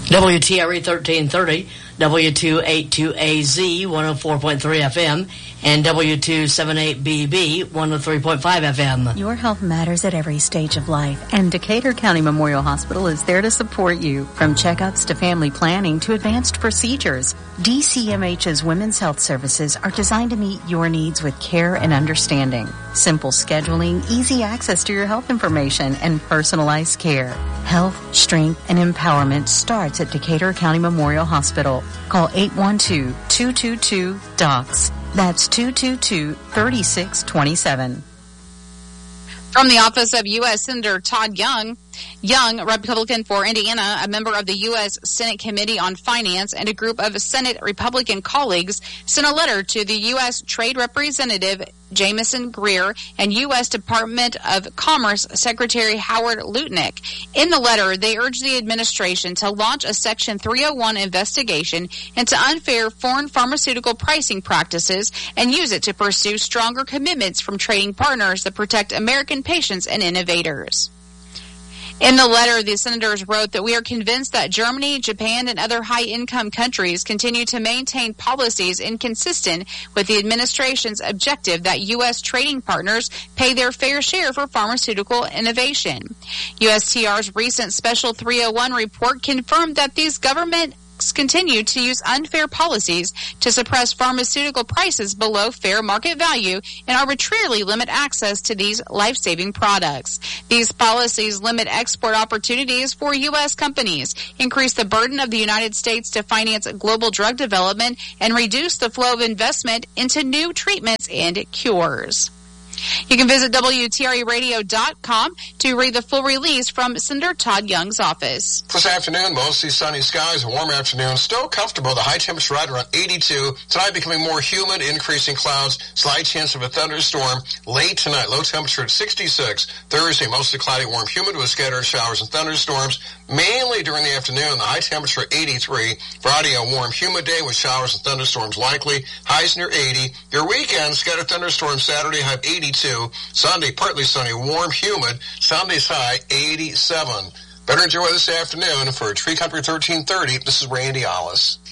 WTRE 1330, W282AZ 104.3 FM, and W278BB 103.5 FM. Your health matters at every stage of life, and Decatur County Memorial Hospital is there to support you. From checkups to family planning to advanced procedures, DCMH's Women's Health Services are designed to meet your needs with care and understanding. Simple scheduling, easy access to your health information, and personalized care. Health, strength, and empowerment starts at Decatur County Memorial Hospital. Call 812-222-DOCS. That's 222-3627. From the office of U.S. Senator Todd Young, Republican for Indiana, a member of the U.S. Senate Committee on Finance, and a group of Senate Republican colleagues sent a letter to the U.S. Trade Representative Jamieson Greer and U.S. Department of Commerce Secretary Howard Lutnick. In the letter, they urged the administration to launch a Section 301 investigation into unfair foreign pharmaceutical pricing practices and use it to pursue stronger commitments from trading partners that protect American patients and innovators. In the letter, the senators wrote that we are convinced that Germany, Japan, and other high-income countries continue to maintain policies inconsistent with the administration's objective that U.S. trading partners pay their fair share for pharmaceutical innovation. USTR's recent Special 301 report confirmed that these governments continue to use unfair policies to suppress pharmaceutical prices below fair market value and arbitrarily limit access to these life-saving products. These policies limit export opportunities for U.S. companies, increase the burden of the United States to finance global drug development, and reduce the flow of investment into new treatments and cures. You can visit WTREradio.com to read the full release from Senator Todd Young's office. This afternoon, mostly sunny skies, a warm afternoon, still comfortable. The high temperature right around 82. Tonight becoming more humid, increasing clouds, slight chance of a thunderstorm. Late tonight, low temperature at 66. Thursday, mostly cloudy, warm, humid with scattered showers and thunderstorms. Mainly during the afternoon, the high temperature at 83. Friday, a warm, humid day with showers and thunderstorms likely. Highs near 80. Your weekend, scattered thunderstorms Saturday, high 82. Sunday, partly sunny, warm, humid. Sunday's high, 87. Better enjoy this afternoon. For Tree Country 1330, this is Randy Ollis.